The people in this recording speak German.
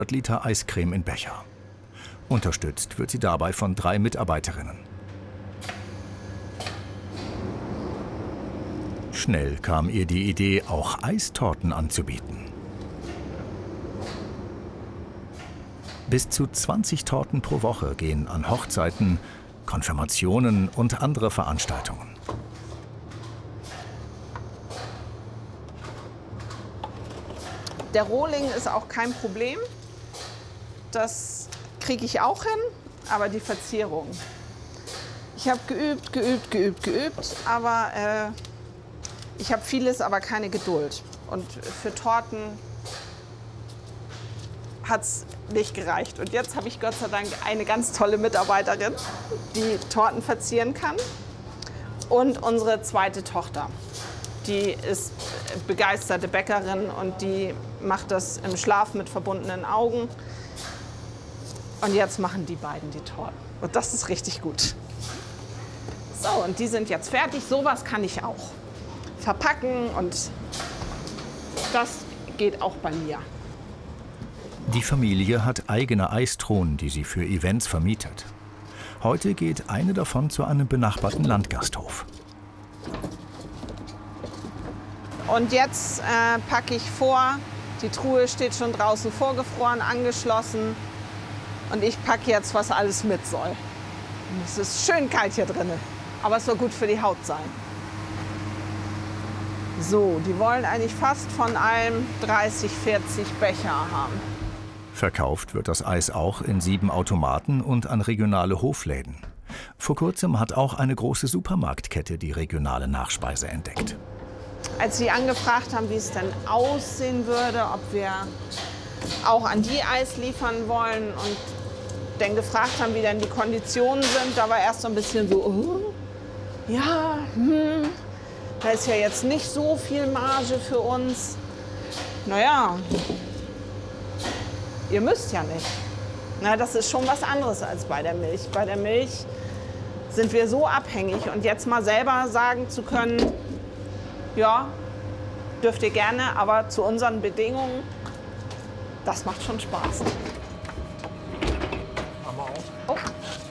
Liter Eiscreme in Becher. Unterstützt wird sie dabei von 3 Mitarbeiterinnen. Schnell kam ihr die Idee, auch Eistorten anzubieten. Bis zu 20 Torten pro Woche gehen an Hochzeiten, Konfirmationen und andere Veranstaltungen. Der Rohling ist auch kein Problem. Das kriege ich auch hin, aber die Verzierung. Ich habe geübt, aber ich habe vieles, aber keine Geduld. Und für Torten hat es nicht gereicht. Und jetzt habe ich Gott sei Dank eine ganz tolle Mitarbeiterin, die Torten verzieren kann. Und unsere zweite Tochter. Die ist begeisterte Bäckerin und die macht das im Schlaf mit verbundenen Augen. Und jetzt machen die beiden die Torten. Und das ist richtig gut. So, und die sind jetzt fertig. Sowas kann ich auch verpacken und das geht auch bei mir. Die Familie hat eigene Eistruhen, die sie für Events vermietet. Heute geht eine davon zu einem benachbarten Landgasthof. Und jetzt packe ich vor. Die Truhe steht schon draußen vorgefroren, angeschlossen. Und ich packe jetzt, was alles mit soll. Es ist schön kalt hier drin, aber es soll gut für die Haut sein. So, die wollen eigentlich fast von allem 30, 40 Becher haben. Verkauft wird das Eis auch in 7 Automaten und an regionale Hofläden. Vor kurzem hat auch eine große Supermarktkette die regionale Nachspeise entdeckt. Als sie angefragt haben, wie es denn aussehen würde, ob wir auch an die Eis liefern wollen und dann gefragt haben, wie denn die Konditionen sind, da war erst so ein bisschen so, ja, da ist ja jetzt nicht so viel Marge für uns. Naja, ihr müsst ja nicht. Na, das ist schon was anderes als bei der Milch. Bei der Milch sind wir so abhängig und jetzt mal selber sagen zu können, ja, dürft ihr gerne, aber zu unseren Bedingungen, das macht schon Spaß.